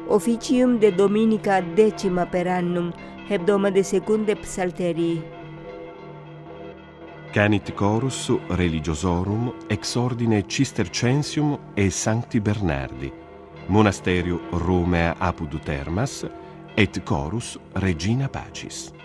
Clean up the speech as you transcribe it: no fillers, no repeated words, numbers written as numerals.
officium de Dominica 10 per annum, hebdoma de secunde psalterii. Canit chorus religiosorum ex ordine Cistercensium e Sancti Bernardi, monasterio Romea apud Termas, et chorus Regina Pacis.